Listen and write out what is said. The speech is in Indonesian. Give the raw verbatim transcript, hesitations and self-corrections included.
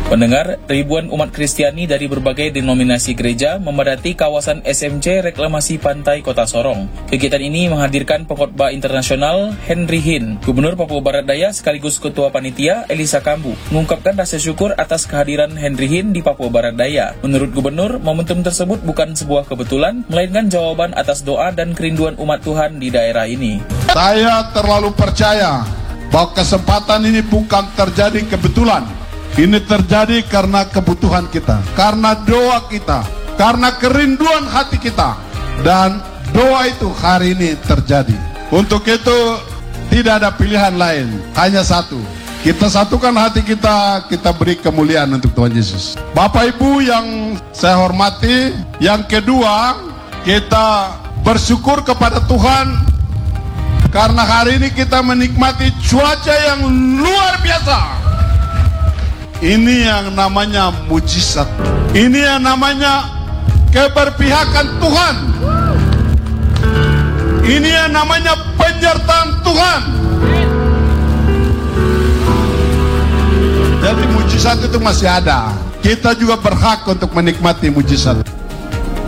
Pendengar, ribuan umat Kristiani dari berbagai denominasi gereja memadati kawasan S M C Reklamasi Pantai Kota Sorong. Kegiatan ini menghadirkan pengkhotbah internasional Henry Hin. Gubernur Papua Barat Daya sekaligus Ketua Panitia Elisa Kambu mengungkapkan rasa syukur atas kehadiran Henry Hin di Papua Barat Daya. Menurut Gubernur, momentum tersebut bukan sebuah kebetulan, melainkan jawaban atas doa dan kerinduan umat Tuhan di daerah ini. Saya terlalu percaya bahwa kesempatan ini bukan terjadi kebetulan. Ini terjadi karena kebutuhan kita, karena doa kita, karena kerinduan hati kita. Dan doa itu hari ini terjadi. Untuk itu tidak ada pilihan lain, hanya satu. Kita satukan hati kita, kita beri kemuliaan untuk Tuhan Yesus. Bapak Ibu yang saya hormati, yang kedua, kita bersyukur kepada Tuhan karena hari ini kita menikmati cuaca yang luar biasa. Ini yang namanya mujizat. Ini yang namanya keberpihakan Tuhan. Ini yang namanya penyertaan Tuhan. Jadi mujizat itu masih ada. Kita juga berhak untuk menikmati mujizat.